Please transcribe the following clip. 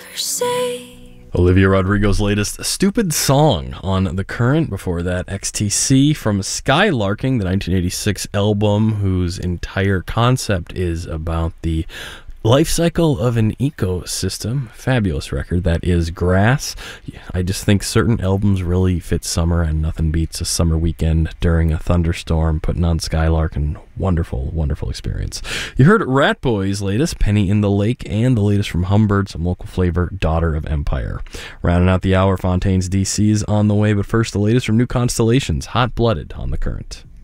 Olivia Rodrigo's latest Stupid Song on The Current. Before that, XTC from Skylarking, the 1986 album whose entire concept is about the life cycle of an ecosystem. Fabulous record that is Grass. I just think certain albums really fit summer, and nothing beats a summer weekend during a thunderstorm putting on Skylarking. Wonderful, wonderful experience. You heard Rat Boy's latest, Penny in the Lake, and the latest from Humbird, some local flavor, Daughter of Empire. Rounding out the hour, Fontaine's DC is on the way, but first the latest from New Constellations, Hot Blooded on The Current.